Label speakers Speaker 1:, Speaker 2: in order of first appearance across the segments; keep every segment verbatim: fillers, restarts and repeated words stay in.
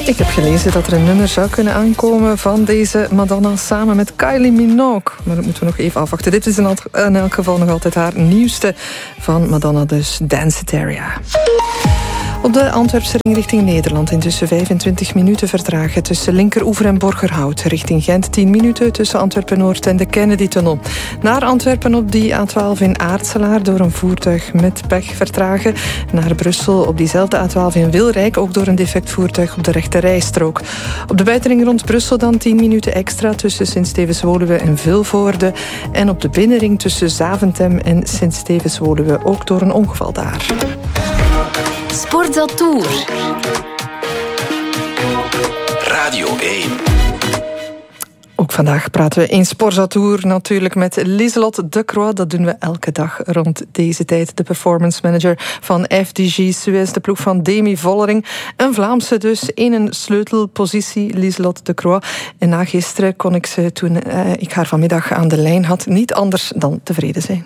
Speaker 1: Ik heb gelezen dat er een nummer zou kunnen aankomen van deze Madonna samen met Kylie Minogue. Maar dat moeten we nog even afwachten. Dit is in elk geval nog altijd haar nieuwste van Madonna, dus Dance Area. Op de Antwerpse ring richting Nederland intussen vijfentwintig minuten vertragen tussen Linkeroever en Borgerhout. Richting Gent tien minuten tussen Antwerpen-Noord en de Kennedy-tunnel. Naar Antwerpen op die A twaalf in Aartselaar door een voertuig met pech vertragen. Naar Brussel op diezelfde A twaalf in Wilrijk, ook door een defect voertuig op de rechte rijstrook. Op de buitenring rond Brussel dan tien minuten extra tussen Sint-Stevens-Woluwe en Vilvoorde. En op de binnenring tussen Zaventem en Sint-Stevens-Woluwe, ook door een ongeval daar.
Speaker 2: Sportza-tour.
Speaker 3: Radio één.
Speaker 1: Ook vandaag praten we in Sportza-tour natuurlijk met Lieselot de Croix. Dat doen we elke dag rond deze tijd. De performance manager van F D G Suez, de ploeg van Demi Vollering. Een Vlaamse dus in een sleutelpositie, Lieselot de Croix. En na gisteren kon ik ze, toen uh, ik haar vanmiddag aan de lijn had, niet anders dan tevreden zijn.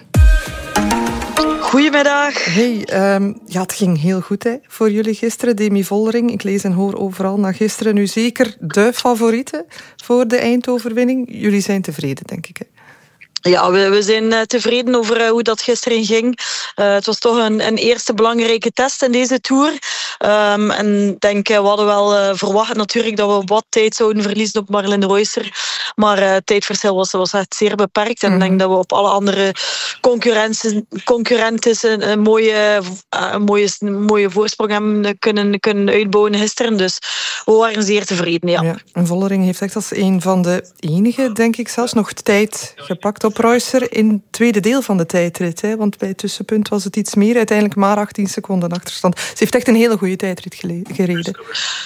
Speaker 4: Goedemiddag.
Speaker 1: Hey, um, ja, het ging heel goed hè, voor jullie gisteren. Demi Vollering, ik lees en hoor overal na gisteren nu zeker de favoriete voor de eindoverwinning. Jullie zijn tevreden, denk ik. Hè?
Speaker 4: Ja, we, we zijn uh, tevreden over uh, hoe dat gisteren ging. Uh, het was toch een, een eerste belangrijke test in deze Tour. Um, en ik denk, uh, we hadden wel uh, verwacht natuurlijk dat we wat tijd zouden verliezen op Marlene Reusser. Maar uh, het tijdverschil was, was echt zeer beperkt. En ik
Speaker 1: Mm-hmm.
Speaker 4: denk dat we op alle andere concurrenten, concurrenten een, een, mooie, uh, een, mooie, een mooie voorsprong hebben kunnen, kunnen uitbouwen gisteren. Dus we waren zeer tevreden, ja.
Speaker 1: Ja, en Vollering heeft echt als een van de enige, denk ik zelfs, nog tijd gepakt op Reusser in het tweede deel van de tijdrit. Hè? Want bij het tussenpunt was het iets meer, uiteindelijk maar achttien seconden achterstand. Ze heeft echt een hele goede tijdrit gele- gereden.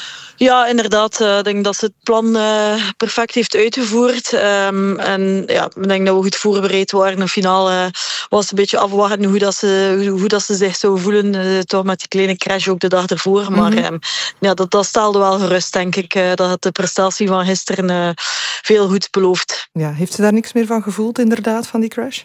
Speaker 4: Ja, inderdaad. Ik uh, denk dat ze het plan uh, perfect heeft uitgevoerd. Um, en ja, ik denk dat we goed voorbereid waren. In de finale uh, was een beetje afwachten hoe, dat ze, hoe, hoe dat ze zich zouden voelen. Uh, toch met die kleine crash ook de dag ervoor. Mm-hmm. Maar um, ja, dat, dat stelde wel gerust, denk ik. Uh, dat de prestatie van gisteren uh, veel goed belooft.
Speaker 1: Ja, heeft ze daar niks meer van gevoeld, inderdaad, van die crash?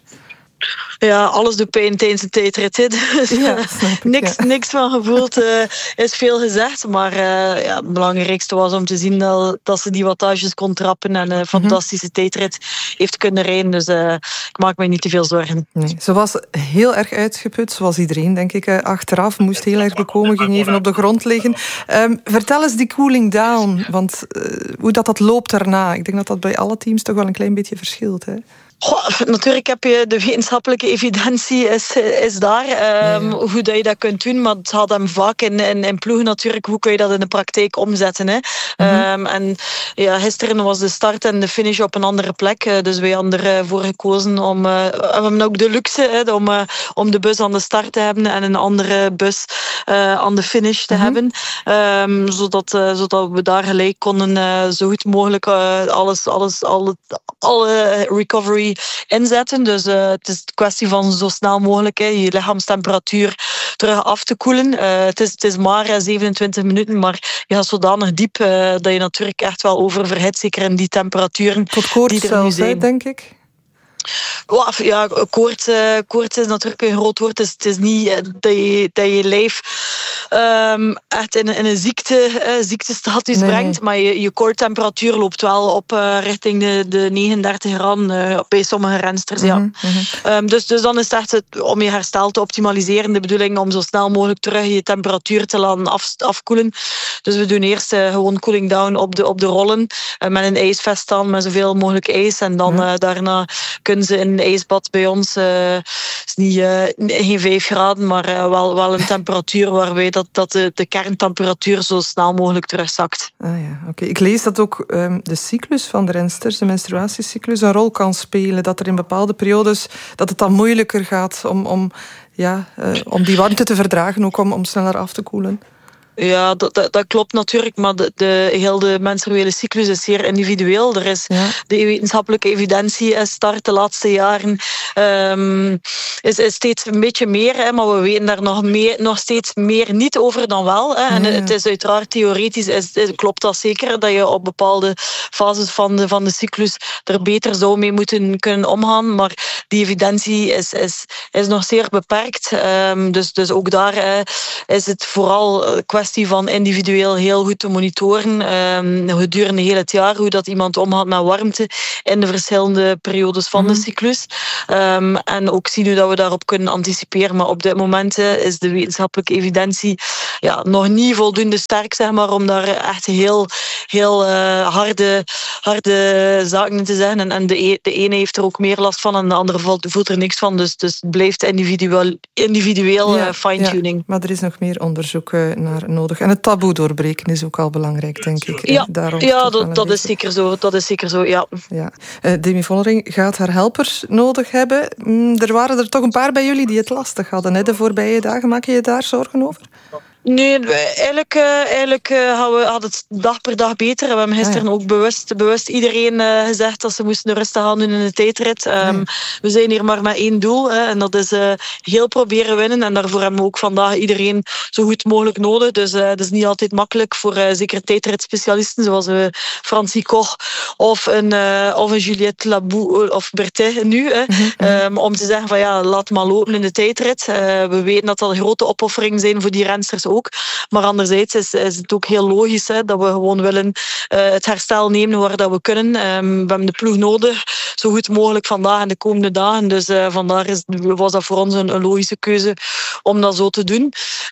Speaker 4: Ja, alles doet pijn tijdens de tijdrit. Dus,
Speaker 1: ja, ik,
Speaker 4: niks,
Speaker 1: ja.
Speaker 4: niks van gevoeld uh, is veel gezegd. Maar uh, ja, het belangrijkste was om te zien dat, dat ze die wattages kon trappen en een fantastische mm-hmm. tijdrit heeft kunnen rijden. Dus uh, ik maak me niet te veel zorgen.
Speaker 1: Nee, ze was heel erg uitgeput, zoals iedereen, denk ik. Uh, achteraf moest heel erg bekomen, ging even op de grond liggen. Um, vertel eens die cooling down, want uh, hoe dat, dat loopt daarna. Ik denk dat dat bij alle teams toch wel een klein beetje verschilt, hè?
Speaker 4: Goh, natuurlijk heb je de wetenschappelijke evidentie is, is daar. Um, ja, ja. Hoe dat je dat kunt doen. Maar het gaat hem vaak in, in, in ploegen natuurlijk. Hoe kun je dat in de praktijk omzetten? Hè? Mm-hmm. Um, en ja, gisteren was de start en de finish op een andere plek. Uh, dus wij hadden ervoor gekozen om... Uh, we hebben ook de luxe hè, om, uh, om de bus aan de start te hebben en een andere bus uh, aan de finish te mm-hmm. hebben. Um, zodat, uh, zodat we daar gelijk konden uh, zo goed mogelijk uh, alles, alles, alle, alle recovery inzetten. Dus uh, het is een kwestie van zo snel mogelijk hè, je lichaamstemperatuur terug af te koelen. Uh, het, is, het is maar uh, zevenentwintig minuten, maar je gaat zodanig diep uh, dat je natuurlijk echt wel oververhit, zeker in die temperaturen
Speaker 1: tot koorts
Speaker 4: die er nu zijn.
Speaker 1: Zelfs, denk ik.
Speaker 4: Ja, koorts, uh, koorts is natuurlijk een groot woord. Dus het is niet uh, dat, je, dat je lijf um, echt in, in een ziekte, uh, ziektestatus nee. brengt. Maar je, je koortemperatuur loopt wel op uh, richting de, de negenendertig graden uh, bij sommige rensters. Mm-hmm, ja. mm-hmm. Um, dus, dus dan is het echt het, om je herstel te optimaliseren de bedoeling om zo snel mogelijk terug je temperatuur te laten af, afkoelen. Dus we doen eerst uh, gewoon cooling down op de, op de rollen uh, met een ijsvest aan met zoveel mogelijk ijs. En dan uh, daarna kunnen ze in een ijsbad bij ons. Uh, is niet, uh, geen vijf graden, maar uh, wel, wel een temperatuur waarbij dat, dat de, de kerntemperatuur zo snel mogelijk terugzakt.
Speaker 1: Ah ja, oké. Okay. Ik lees dat ook um, de cyclus van de rensters, de menstruatiecyclus, een rol kan spelen. Dat er in bepaalde periodes dat het dan moeilijker gaat om, om, ja, uh, om die warmte te verdragen, ook om, om sneller af te koelen.
Speaker 4: Ja, dat, dat, dat klopt natuurlijk, maar de, de, heel de menstruele cyclus is zeer individueel. Er is ja. de wetenschappelijke evidentie start de laatste jaren um, is, is steeds een beetje meer, hè, maar we weten daar nog, meer, nog steeds meer niet over dan wel. Hè. En ja. het is uiteraard theoretisch, is, is, klopt dat zeker, dat je op bepaalde fases van de, van de cyclus er beter zou mee moeten kunnen omgaan, maar die evidentie is, is, is nog zeer beperkt. Um, dus, dus ook daar uh, is het vooral kwestie kwestie van individueel heel goed te monitoren um, gedurende heel het jaar, hoe dat iemand omgaat met warmte in de verschillende periodes van mm. de cyclus. Um, en ook zien hoe dat we daarop kunnen anticiperen. Maar op dit moment uh, is de wetenschappelijke evidentie ja, nog niet voldoende sterk, zeg maar, om daar echt heel, heel uh, harde, harde zaken in te zeggen. En, en de, e- de ene heeft er ook meer last van en de andere voelt, voelt er niks van. Dus, dus het blijft individueel, individueel ja, uh, fine-tuning.
Speaker 1: Ja, maar er is nog meer onderzoek uh, naar nodig. En het taboe doorbreken is ook al belangrijk, denk ik.
Speaker 4: Ja, ja dat, dat is zeker zo. Dat is zeker zo, ja.
Speaker 1: ja. Uh, Demi Vollering gaat haar helpers nodig hebben. Mm, er waren er toch een paar bij jullie die het lastig hadden, hè, de voorbije dagen. Maak je je daar zorgen over?
Speaker 4: Nee, eigenlijk, uh, eigenlijk uh, hadden we hadden het dag per dag beter. We hebben gisteren ah, ja. ook bewust, bewust iedereen uh, gezegd dat ze moesten rustig aan doen in de tijdrit. Um, ja. We zijn hier maar met één doel. Hè, en dat is uh, heel proberen winnen. En daarvoor hebben we ook vandaag iedereen zo goed mogelijk nodig. Dus uh, dat is niet altijd makkelijk voor uh, zeker tijdritspecialisten zoals uh, Francie Koch of een, uh, of een Juliette Labou of Berthet nu. Hè, mm-hmm. um, om te zeggen van ja, laat maar lopen in de tijdrit. Uh, we weten dat dat grote opofferingen zijn voor die rensters ook. Ook. Maar anderzijds is, is het ook heel logisch hè, dat we gewoon willen uh, het herstel nemen waar dat we kunnen. Um, we hebben de ploeg nodig, zo goed mogelijk vandaag en de komende dagen. Dus uh, vandaar is, was dat voor ons een, een logische keuze om dat zo te doen.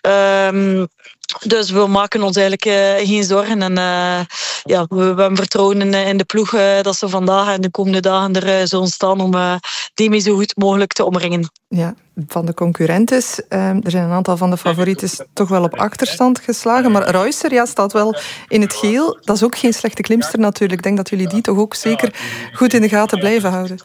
Speaker 4: Um, Dus we maken ons eigenlijk uh, geen zorgen. En uh, ja, we, we hebben vertrouwen in, in de ploeg uh, dat ze vandaag en de komende dagen er uh, zullen staan om uh, Demi zo goed mogelijk te omringen.
Speaker 1: Ja, van de concurrenten. Um, er zijn een aantal van de favorieten toch wel op achterstand geslagen. Maar Reusser ja, staat wel in het geel. Dat is ook geen slechte klimster natuurlijk. Ik denk dat jullie die toch ook zeker goed in de gaten blijven houden.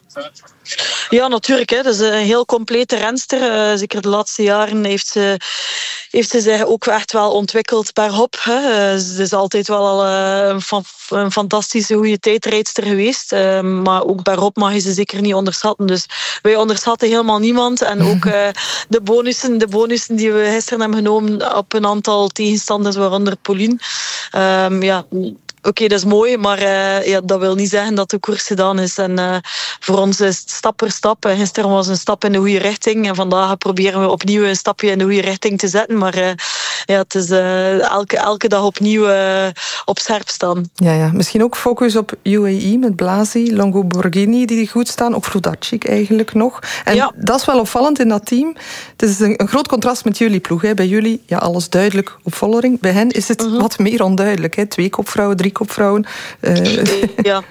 Speaker 4: Ja, natuurlijk. Hè. Dat is een heel complete renster. Uh, zeker de laatste jaren heeft ze, heeft ze zich ook echt wel ontwikkeld per hop. Hè. Uh, ze is altijd wel al uh, een, fa- een fantastische goede tijdrijdster geweest. Uh, maar ook per hop mag je ze zeker niet onderschatten. Dus wij onderschatten helemaal niemand. En ook uh, de, bonussen, de bonussen die we gisteren hebben genomen op een aantal tegenstanders, waaronder Pauline. Um, ja... Oké, okay, dat is mooi, maar uh, ja, dat wil niet zeggen dat de koers gedaan is. En uh, voor ons is het stap per stap. En gisteren was een stap in de goede richting. En vandaag proberen we opnieuw een stapje in de goede richting te zetten. Maar uh, ja, het is uh, elke, elke dag opnieuw uh, op scherp staan.
Speaker 1: Ja, ja, misschien ook focus op U A E met Blasi, Longo Borghini die goed staan. Ook Rudacic eigenlijk nog. En ja. dat is wel opvallend in dat team. Het is een, een groot contrast met jullie ploeg. Hè. Bij jullie, ja, alles duidelijk op Vollering. Bij hen is het uh-huh. wat meer onduidelijk. Hè. Twee kopvrouwen, drie kopvrouwen. Uh.
Speaker 4: Ja.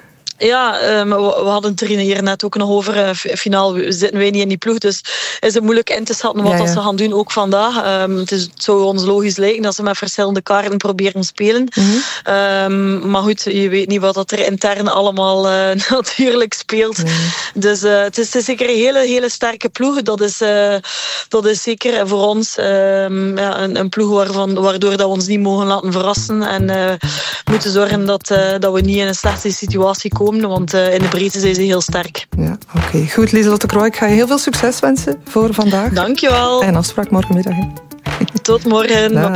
Speaker 4: Ja, um, we, we hadden het er hier net ook nog over. Uh, finaal zitten wij niet in die ploeg, dus is het moeilijk in te schatten wat ja, ja. ze gaan doen, ook vandaag. Um, het, is, het zou ons logisch lijken dat ze met verschillende kaarten proberen spelen. Mm-hmm. Um, maar goed, je weet niet wat dat er intern allemaal uh, natuurlijk speelt. Mm-hmm. Dus uh, het, is, het is zeker een hele, hele sterke ploeg. Dat is, uh, dat is zeker voor ons um, ja, een, een ploeg waarvan, waardoor dat we ons niet mogen laten verrassen. En uh, moeten zorgen dat, uh, dat we niet in een slechte situatie komen. Want uh, in de breedte zijn ze heel sterk.
Speaker 1: Ja, oké. Okay. Goed, Lieselotte Krooi, ik ga je heel veel succes wensen voor vandaag.
Speaker 4: Dankjewel.
Speaker 1: En afspraak morgenmiddag.
Speaker 4: Tot morgen.